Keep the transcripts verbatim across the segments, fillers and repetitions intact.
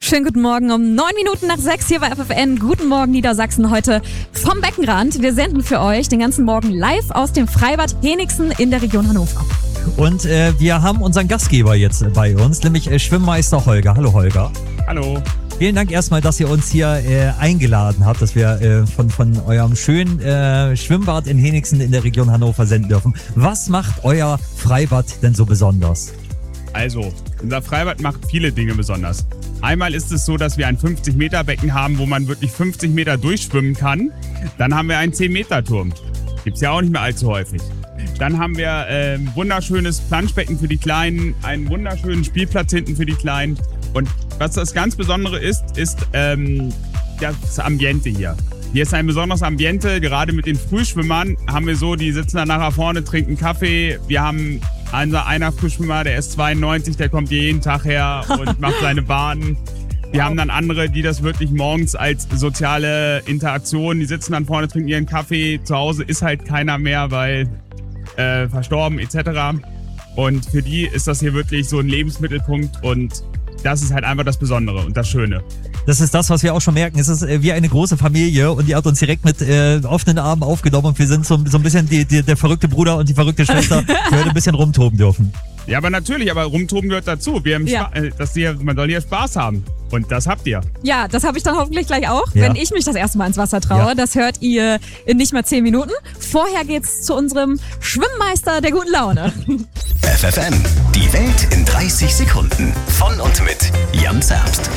Schönen guten Morgen um neun Minuten nach sechs hier bei F F N. Guten Morgen Niedersachsen, heute vom Beckenrand. Wir senden für euch den ganzen Morgen live aus dem Freibad Henigsen in der Region Hannover. Und äh, wir haben unseren Gastgeber jetzt bei uns, nämlich äh, Schwimmmeister Holger. Hallo Holger. Hallo. Vielen Dank erstmal, dass ihr uns hier äh, eingeladen habt, dass wir äh, von, von eurem schönen äh, Schwimmbad in Henigsen in der Region Hannover senden dürfen. Was macht euer Freibad denn so besonders? Also, unser Freibad macht viele Dinge besonders. Einmal ist es so, dass wir ein fünfzig Meter Becken haben, wo man wirklich fünfzig Meter durchschwimmen kann. Dann haben wir einen zehn Meter Turm. Gibt's ja auch nicht mehr allzu häufig. Dann haben wir ein äh, wunderschönes Planschbecken für die Kleinen, einen wunderschönen Spielplatz hinten für die Kleinen. Und was das ganz Besondere ist, ist ähm, das Ambiente hier. Hier ist ein besonderes Ambiente, gerade mit den Frühschwimmern haben wir so, die sitzen dann nachher vorne, trinken Kaffee. Wir haben unser einer Frühschwimmer, der ist zweiundneunzig, der kommt hier jeden Tag her und macht seine Bahnen. Wir haben dann andere, die das wirklich morgens als soziale Interaktion, die sitzen dann vorne, trinken ihren Kaffee. Zu Hause ist halt keiner mehr, weil äh, verstorben et cetera. Und für die ist das hier wirklich so ein Lebensmittelpunkt und das ist halt einfach das Besondere und das Schöne. Das ist das, was wir auch schon merken. Es ist äh, wie eine große Familie und die hat uns direkt mit äh, offenen Armen aufgenommen und wir sind so, so ein bisschen die, die, der verrückte Bruder und die verrückte Schwester, die heute ein bisschen rumtoben dürfen. Ja, aber natürlich, aber rumtoben gehört dazu. Wir haben Ja. Spa- äh, dass ihr, man soll hier Spaß haben. Und das habt ihr. Ja, das habe ich dann hoffentlich gleich auch, Ja. wenn ich mich das erste Mal ins Wasser traue. Ja. Das hört ihr in nicht mal zehn Minuten. Vorher geht's zu unserem Schwimmmeister der guten Laune. F F N, die Welt in dreißig Sekunden. Von und mit Jan Zerbst.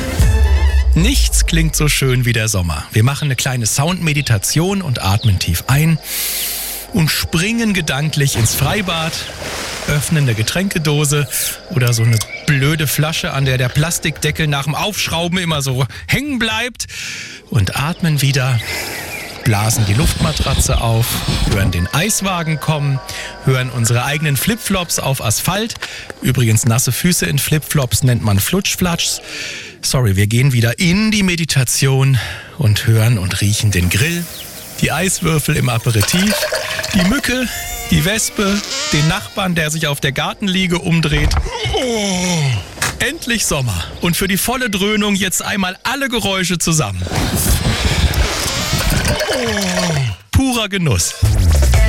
Nichts klingt so schön wie der Sommer. Wir machen eine kleine Soundmeditation und atmen tief ein und springen gedanklich ins Freibad, öffnen eine Getränkedose oder so eine blöde Flasche, an der der Plastikdeckel nach dem Aufschrauben immer so hängen bleibt und atmen wieder, blasen die Luftmatratze auf, hören den Eiswagen kommen, hören unsere eigenen Flipflops auf Asphalt. Übrigens, nasse Füße in Flipflops nennt man Flutschflatschs. Sorry, wir gehen wieder in die Meditation und hören und riechen den Grill, die Eiswürfel im Aperitif, die Mücke, die Wespe, den Nachbarn, der sich auf der Gartenliege umdreht. Oh, endlich Sommer. Und für die volle Dröhnung jetzt einmal alle Geräusche zusammen. Oh, purer Genuss.